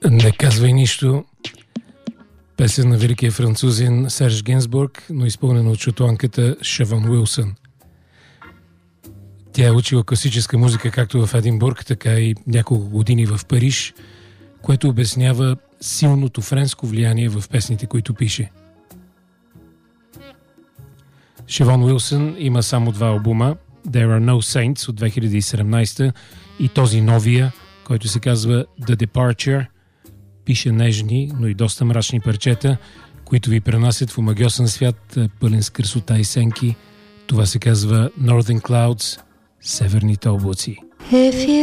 Не казвай нищо. Песен на великия французин Серж Генсбург, но изпълнена от шотландката Шевон Уилсън. Тя е учила класическа музика както в Единбург, така и няколко години в Париж, което обяснява силното френско влияние в песните, които пише. Шевон Уилсън има само 2 албума, There Are No Saints от 2017 и този новия, който се казва The Departure. Пише нежни, но и доста мрачни парчета, които ви пренасят в омагьосан свят, пълен с красота и сенки. Това се казва Northern Clouds, Северните облаци.